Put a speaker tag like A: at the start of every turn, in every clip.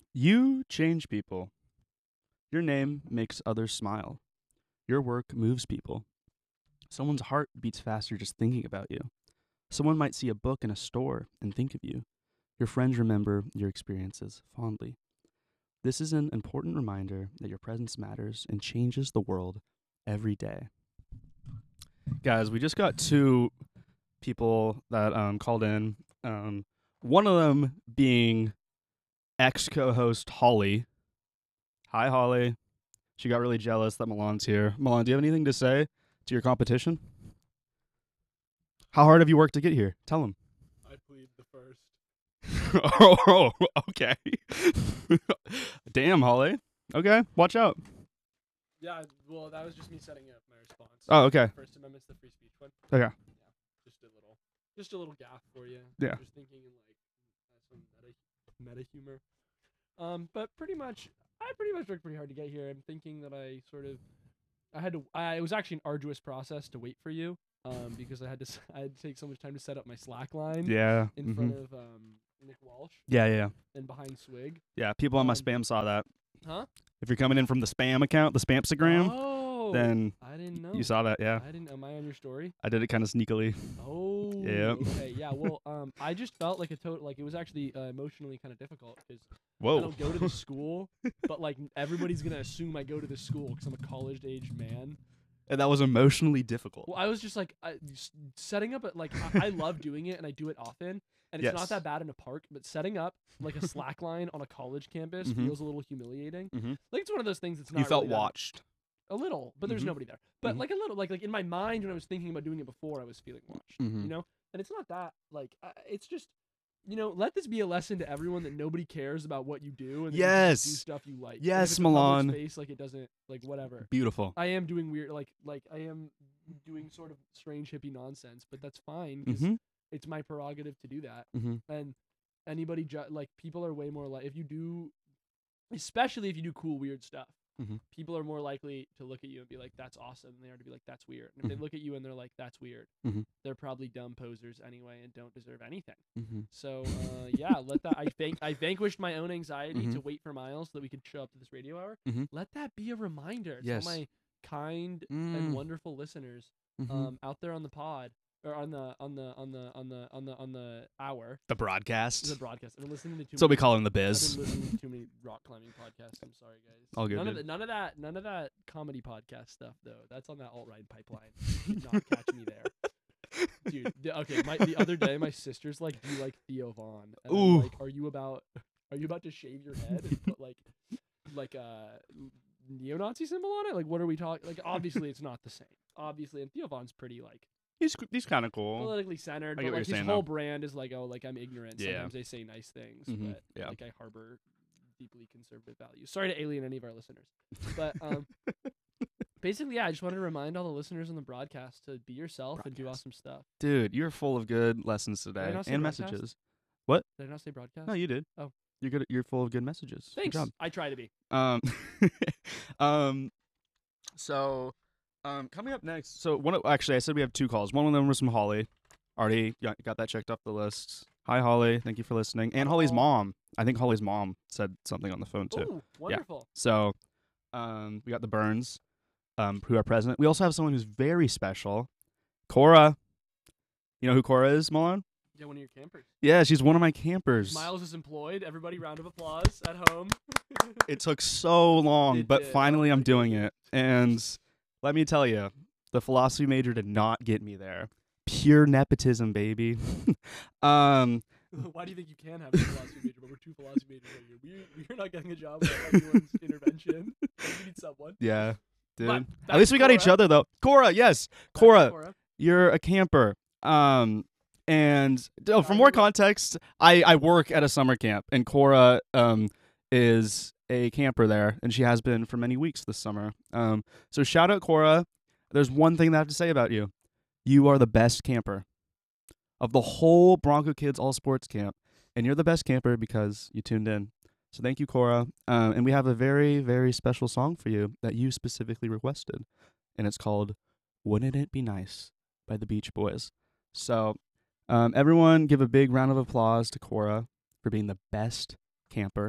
A: You change people. Your name makes others smile. Your work moves people. Someone's heart beats faster just thinking about you. Someone might see a book in a store and think of you. Your friends remember your experiences fondly. This is an important reminder that your presence matters and changes the world every day. Guys, we just got two people that called in. One of them being ex co-host Holly. Hi, Holly. She got really jealous that Milan's here. Milan, do you have anything to say to your competition? How hard have you worked to get here? Tell him.
B: I plead the first.
A: Oh, okay. Damn, Holly. Okay, watch out.
B: Yeah, well, that was just me setting up my response.
A: Oh, okay.
B: First Amendment's the free speech one.
A: Okay.
B: Yeah, just a little gaff for you.
A: Yeah.
B: Just thinking in like some meta humor. But pretty much, I worked pretty hard to get here. I'm thinking that it was actually an arduous process to wait for you. Because I had to take so much time to set up my Slack line.
A: Yeah.
B: In front of Nick Walsh.
A: Yeah.
B: And behind Swig.
A: Yeah, people on my spam saw that.
B: Huh?
A: If you're coming in from the spam account, the Spamstagram, then
B: I didn't know.
A: you saw that, yeah.
B: I didn't. Am I on your story?
A: I did it kind of sneakily.
B: Oh.
A: Yeah.
B: Okay. Yeah. Well, I just felt like it was actually emotionally kind of difficult because I
A: Whoa.
B: don't go to the school, but like everybody's gonna assume I go to the school because I'm a college-aged man.
A: And that was emotionally difficult.
B: Well, I was just like setting up I love doing it and I do it often, and it's not
A: Yes.
B: that bad in a park, but setting up like a Slack line on a college campus
A: Mhm.
B: feels a little humiliating.
A: Mhm.
B: Like it's one of those things that's not
A: You felt
B: really that-
A: watched.
B: a little, but there's
A: Mhm.
B: nobody there. But
A: Mhm.
B: like a little, like in my mind when I was thinking about doing it before, I was feeling watched.
A: Mhm.
B: You know, and it's not that it's just, let this be a lesson to everyone that nobody cares about what you do and that you just do
A: Yes.
B: stuff you like. And if
A: Yes,
B: it's a public
A: Milan.
B: space, like it doesn't, like whatever.
A: Beautiful.
B: I am doing weird, like I am doing sort of strange hippie nonsense, but that's fine because
A: Mhm.
B: it's my prerogative to do that.
A: Mhm.
B: And anybody people are way more like especially if you do cool weird stuff.
A: Mhm.
B: People are more likely to look at you and be like, "That's awesome," than they are to be like, "That's weird." And if they
A: Mhm.
B: look at you and they're like, "That's weird,"
A: Mhm.
B: they're probably dumb posers anyway and don't deserve anything.
A: Mhm.
B: So yeah, let that. I vanquished my own anxiety to
A: Mhm.
B: wait for Miles so that we could show up to this radio hour.
A: Mhm.
B: Let that be a reminder
A: Yes.
B: to all my kind
A: Mm.
B: and wonderful listeners
A: Mhm.
B: out there on the pod or on the hour
A: The broadcast.
B: the broadcast. I've been listening to too
A: That's what we
B: many
A: call it in the
B: I've
A: biz.
B: been listening to too many rock climbing podcasts. I'm sorry, guys.
A: All good,
B: None
A: dude.
B: of that comedy podcast stuff though. That's on that alt right pipeline. You did not catch me there, dude. The other day, my sister's like, "Do you like Theo Vaughn?" And I'm
A: Ooh.
B: like, Are you about to shave your head and put like a neo-Nazi symbol on it? Like, what are we talking? Like, obviously, it's not the same. Obviously, and Theo Vaughn's pretty like
A: He's kind of cool.
B: politically centered,
A: I
B: but
A: get what
B: like
A: you're
B: his
A: saying,
B: whole
A: though.
B: brand is like, oh, like I'm ignorant.
A: Yeah.
B: Sometimes they say nice things,
A: Mhm,
B: but
A: yeah.
B: like I harbor deeply conservative values. Sorry to alien any of our listeners, but basically, yeah, I just wanted to remind all the listeners on the broadcast to be yourself and do
A: Broadcast.
B: awesome stuff.
A: Dude, you're full of good lessons
B: I
A: today
B: not say
A: and
B: broadcast?
A: messages.
B: Did I not say broadcast?
A: No, you did.
B: Oh.
A: You're good. You're full of good messages.
B: Thanks.
A: Good job.
B: I try to be.
A: So, coming up next. So actually, I said we have two calls. One of them was from Holly. Already got that checked off the list. Hi, Holly. Thank you for listening. And Holly's mom. I think Holly's mom said something on the phone too.
B: Ooh, wonderful.
A: So, we got the Burns, who are president. We also have someone who's very special, Cora. You know who Cora is, Milan?
B: Yeah, one of your campers.
A: Yeah, she's one of my campers.
B: Miles is employed. Everybody, round of applause at home.
A: It took so long,
B: It
A: but
B: did.
A: finally
B: Oh
A: I'm
B: my
A: doing
B: goodness.
A: it. And let me tell you, the philosophy major did not get me there. Pure nepotism, baby.
B: Why do you think you can have a philosophy major, but we're two philosophy majors right here? We're not getting a job without anyone's intervention. We need someone.
A: Yeah, dude.
B: But
A: At
B: that's
A: least we got each
B: Cora.
A: other though. Cora, yes,
B: That's
A: Cora, you're a camper. And for more context, I work at a summer camp, and Cora is a camper there, and she has been for many weeks this summer. So shout out Cora. There's one thing that I have to say about you. You are the best camper of the whole Bronco Kids All Sports Camp, and you're the best camper because you tuned in. So thank you, Cora. And we have a very, very special song for you that you specifically requested, and it's called "Wouldn't It Be Nice" by the Beach Boys. So everyone give a big round of applause to Cora for being the best camper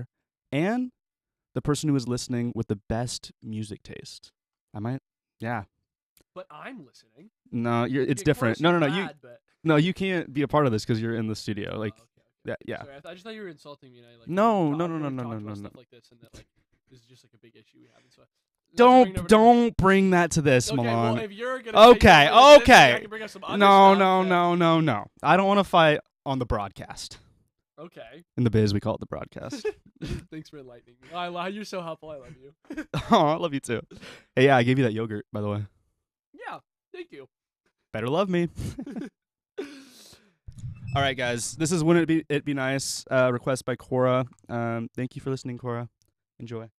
A: and the person who is listening with the best music taste. Yeah.
B: But I'm listening.
A: No, it's
B: Of
A: different.
B: course
A: No,
B: you're
A: no, no.
B: glad, but...
A: You can't be a part of this because you're in the studio. Like,
B: Oh, okay.
A: yeah.
B: Sorry, I just thought you were insulting me. And I, like,
A: No,
B: we've
A: no,
B: talked-
A: no, no,
B: we've
A: no,
B: talked
A: no,
B: about
A: no,
B: stuff
A: no.
B: like this, and that, like, this is just like a big issue we have. And so let's bring it over to-
A: Don't bring that to this,
B: Okay,
A: Milan.
B: well, if you're gonna
A: Okay,
B: take us into this,
A: okay.
B: I can bring up some other
A: No,
B: stuff,
A: no,
B: but-
A: no, no, no. I don't want to fight on the broadcast.
B: Okay.
A: In the biz, we call it the broadcast.
B: Thanks for enlightening me. You're so helpful. I love you.
A: Oh, I love you too. Hey, yeah, I gave you that yogurt, by the way.
B: Yeah. Thank you.
A: Better love me. All right, guys. This is Wouldn't It Be Nice? Request by Cora. Thank you for listening, Cora. Enjoy.